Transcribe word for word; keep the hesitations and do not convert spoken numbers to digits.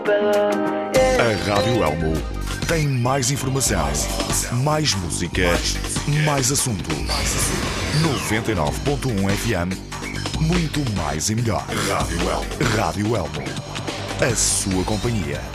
A Rádio Elmo tem mais informação, mais música, mais assuntos. noventa e nove ponto um F M, muito mais e melhor. Rádio Elmo. Rádio Elmo. A sua companhia.